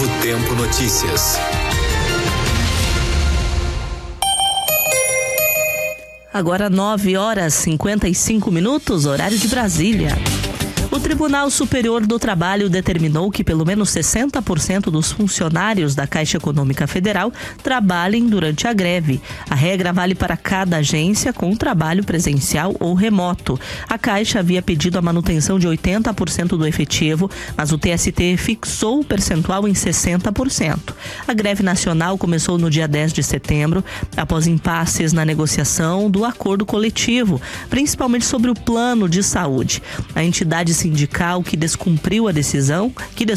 Novo Tempo Notícias. Agora 9h55, horário de Brasília. O Tribunal Superior do Trabalho determinou que pelo menos 60% dos funcionários da Caixa Econômica Federal trabalhem durante a greve. A regra vale para cada agência com trabalho presencial ou remoto. A Caixa havia pedido a manutenção de 80% do efetivo, mas o TST fixou o percentual em 60%. A greve nacional começou no dia 10 de setembro, após impasses na negociação do acordo coletivo, principalmente sobre o plano de saúde. A entidade sindical que descumprir a decisão,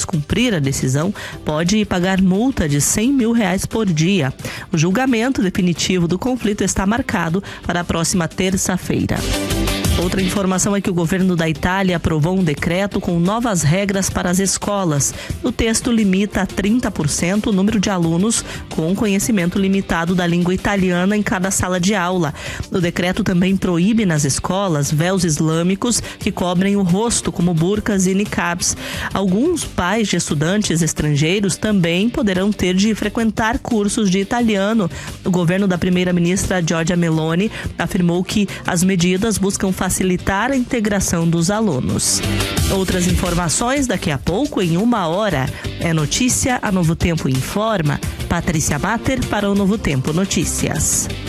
pode pagar multa de R$100 mil por dia. O julgamento definitivo do conflito está marcado para a próxima terça-feira. Outra informação é que o governo da Itália aprovou um decreto com novas regras para as escolas. O texto limita a 30% o número de alunos com conhecimento limitado da língua italiana em cada sala de aula. O decreto também proíbe nas escolas véus islâmicos que cobrem o rosto, como burcas e niqabs. Alguns pais de estudantes estrangeiros também poderão ter de frequentar cursos de italiano. O governo da primeira-ministra Giorgia Meloni afirmou que as medidas buscam facilitar a integração dos alunos. Outras informações daqui a pouco, em 1 hora. É notícia, a Novo Tempo informa. Patrícia Mater para o Novo Tempo Notícias.